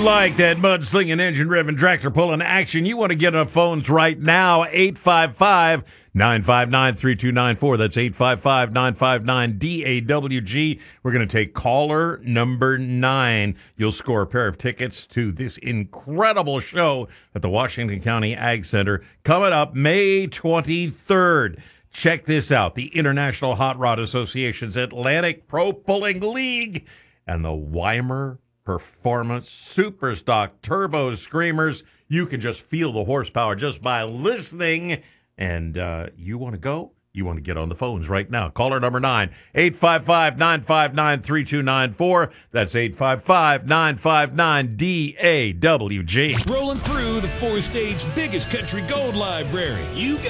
like that mudslinging, engine-driven, tractor-pulling action, you want to get on phones right now, 855-959-3294. That's 855-959-DAWG. We're going to take caller number 9. You'll score a pair of tickets to this incredible show at the Washington County Ag Center coming up May 23rd. Check this out. The International Hot Rod Association's Atlantic Pro Pulling League and the Weimer Performance Superstock Turbo Screamers. You can just feel the horsepower just by listening. And you want to go? You want to get on the phones right now. Caller number 9, 855-959-3294. That's 855-959-DAWG. Rolling through the 4-stage biggest country gold library. You got